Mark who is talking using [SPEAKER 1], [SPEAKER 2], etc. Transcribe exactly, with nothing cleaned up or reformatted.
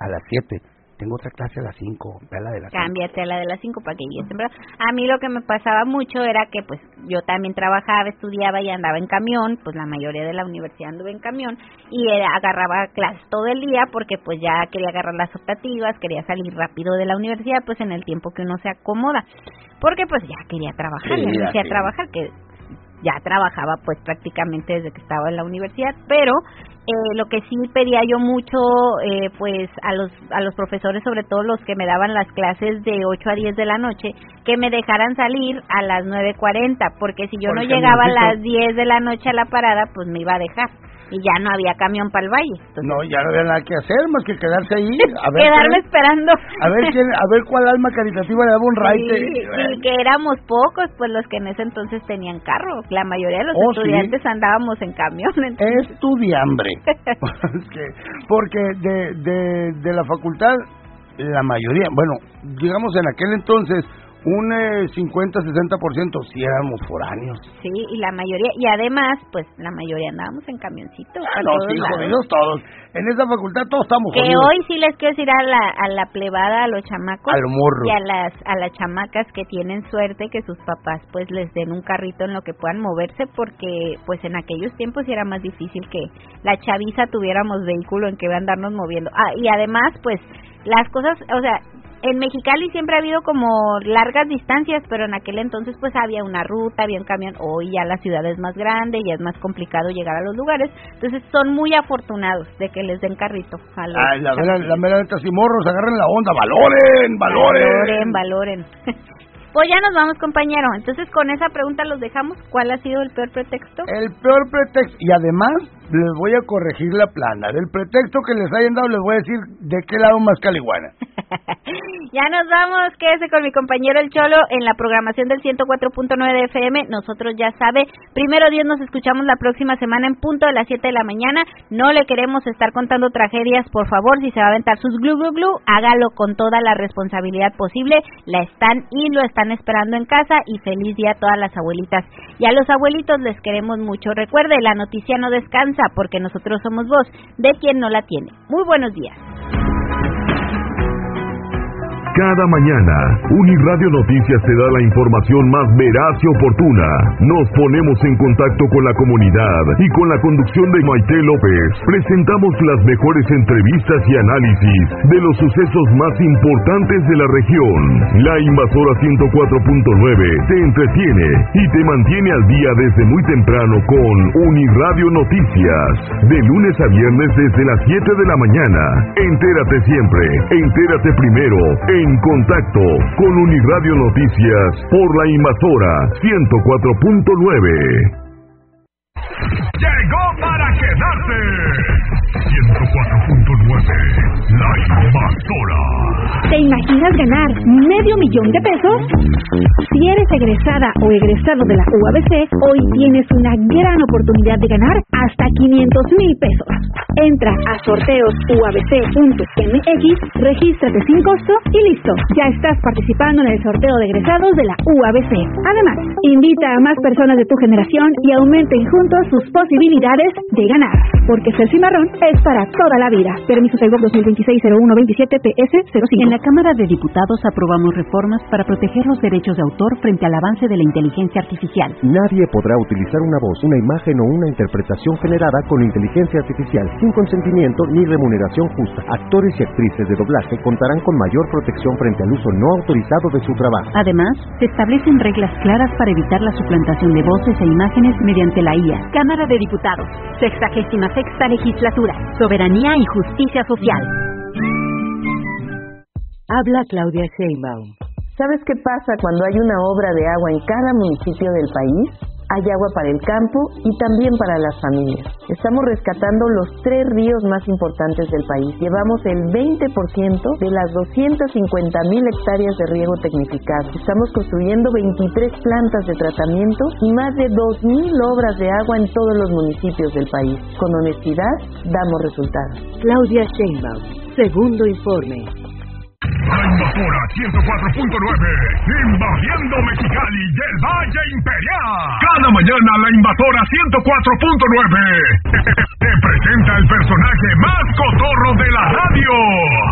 [SPEAKER 1] a las siete. Tengo otra clase a las cinco, ve a la de las
[SPEAKER 2] Cámbiate a la de las cinco para que llegues temprano. A mí lo que me pasaba mucho era que pues yo también trabajaba, estudiaba y andaba en camión, pues la mayoría de la universidad anduve en camión y era, agarraba clases todo el día porque pues ya quería agarrar las optativas, quería salir rápido de la universidad pues en el tiempo que uno se acomoda, porque pues ya quería trabajar,
[SPEAKER 1] sí,
[SPEAKER 2] ya
[SPEAKER 1] mira,
[SPEAKER 2] quería
[SPEAKER 1] sí.
[SPEAKER 2] trabajar, que ya trabajaba pues prácticamente desde que estaba en la universidad, pero eh, lo que sí pedía yo mucho eh, pues a los a los profesores, sobre todo los que me daban las clases de ocho a diez de la noche, que me dejaran salir a las nueve cuarenta, porque si yo
[SPEAKER 1] Por
[SPEAKER 2] no
[SPEAKER 1] el
[SPEAKER 2] llegaba a
[SPEAKER 1] camioncito.
[SPEAKER 2] las diez de la noche a la parada, pues me iba a dejar. Y ya no había camión para el valle. Entonces,
[SPEAKER 1] No, ya no había nada que hacer más que quedarse ahí. A ver
[SPEAKER 2] quedarme
[SPEAKER 1] qué-
[SPEAKER 2] esperando.
[SPEAKER 1] A ver quién, a ver cuál alma caritativa le daba un raite.
[SPEAKER 2] Sí, y que éramos pocos, pues los que en ese entonces tenían carro. La mayoría de los
[SPEAKER 1] Oh,
[SPEAKER 2] estudiantes
[SPEAKER 1] sí.
[SPEAKER 2] andábamos en camión. Entonces...
[SPEAKER 1] Estudiambre. Es que, porque de, de, de la facultad, la mayoría, bueno, digamos en aquel entonces, un eh, cincuenta a sesenta por ciento sí éramos foráneos.
[SPEAKER 2] Sí, y la mayoría, y además, pues la mayoría andábamos en camioncito.
[SPEAKER 1] Ah,
[SPEAKER 2] a
[SPEAKER 1] no,
[SPEAKER 2] todos
[SPEAKER 1] sí,
[SPEAKER 2] lados.
[SPEAKER 1] jodidos todos. En esa facultad todos estamos
[SPEAKER 2] Que
[SPEAKER 1] jodidos.
[SPEAKER 2] hoy sí les quiero decir a la, a la plebada, a los chamacos
[SPEAKER 1] A lo morro.
[SPEAKER 2] y a las a las chamacas que tienen suerte que sus papás pues les den un carrito en lo que puedan moverse, porque pues en aquellos tiempos sí era más difícil que la chaviza tuviéramos vehículo en que andarnos moviendo. Ah, y además pues las cosas, o sea, en Mexicali siempre ha habido como largas distancias, pero en aquel entonces pues había una ruta, había un camión. Hoy ya la ciudad es más grande, ya es más complicado llegar a los lugares, entonces son muy afortunados de que les den carrito a los
[SPEAKER 1] Ay, la mera,
[SPEAKER 2] chamacos.
[SPEAKER 1] la mera neta, sí, morros, agarren la onda, valoren, valoren.
[SPEAKER 2] Valoren, valoren. Pues ya nos vamos, compañero. Entonces, con esa pregunta los dejamos. ¿Cuál ha sido el peor pretexto?
[SPEAKER 1] El peor pretexto, y además les voy a corregir la plana. Del pretexto que les hayan dado, les voy a decir de qué lado más caliguana.
[SPEAKER 2] Ya nos vamos, quédese con mi compañero el Cholo en la programación del ciento cuatro punto nueve de F M. Nosotros ya sabe, primero Dios, nos escuchamos la próxima semana en punto de las siete de la mañana. No le queremos estar contando tragedias, por favor. Si se va a aventar sus glu glu glu, hágalo con toda la responsabilidad posible. La están y lo están esperando en casa, y feliz día a todas las abuelitas. Y a los abuelitos les queremos mucho. Recuerde, la noticia no descansa, porque nosotros somos voz de quien no la tiene. Muy buenos días.
[SPEAKER 3] Cada mañana, Uniradio Noticias te da la información más veraz y oportuna. Nos ponemos en contacto con la comunidad y con la conducción de Maite López presentamos las mejores entrevistas y análisis de los sucesos más importantes de la región. La Invasora ciento cuatro punto nueve te entretiene y te mantiene al día desde muy temprano con Uniradio Noticias. De lunes a viernes desde las siete de la mañana. Entérate siempre, entérate primero, en contacto con Uniradio Noticias por la Invasora ciento cuatro punto nueve.
[SPEAKER 4] Llegó para quedarse. ciento cuatro punto nueve, la Invasora.
[SPEAKER 5] ¿Te imaginas ganar medio millón de pesos? Si eres egresada o egresado de la U A B C, hoy tienes una gran oportunidad de ganar hasta quinientos mil pesos. Entra a sorteos u a b c punto m x, regístrate sin costo y listo. Ya estás participando en el sorteo de egresados de la U A B C. Además, invita a más personas de tu generación y aumenten juntos sus posibilidades de ganar. Porque ser cimarrón es para toda la vida. Permiso Segov dos mil veintiséis cero uno veintisiete P S cero cinco.
[SPEAKER 6] En la Cámara de Diputados aprobamos reformas para proteger los derechos de autor frente al avance de la inteligencia artificial.
[SPEAKER 7] Nadie podrá utilizar una voz, una imagen o una interpretación generada con inteligencia artificial sin consentimiento ni remuneración justa. Actores y actrices de doblaje contarán con mayor protección frente al uso no autorizado de su trabajo.
[SPEAKER 6] Además, se establecen reglas claras para evitar la suplantación de voces e imágenes mediante la I A. Cámara de Diputados, sexagésima sexta legislatura, soberanía y justicia social.
[SPEAKER 8] Habla Claudia Sheinbaum. ¿Sabes qué pasa cuando hay una obra de agua en cada municipio del país? Hay agua para el campo y también para las familias. Estamos rescatando los tres ríos más importantes del país. Llevamos el veinte por ciento de las doscientas cincuenta mil hectáreas de riego tecnificado. Estamos construyendo veintitrés plantas de tratamiento y más de dos mil obras de agua en todos los municipios del país. Con honestidad, damos resultados.
[SPEAKER 9] Claudia Sheinbaum, segundo informe.
[SPEAKER 4] La Invasora ciento cuatro punto nueve, invadiendo Mexicali y el Valle Imperial. Cada mañana la Invasora ciento cuatro punto nueve te presenta el personaje más cotorro de la radio.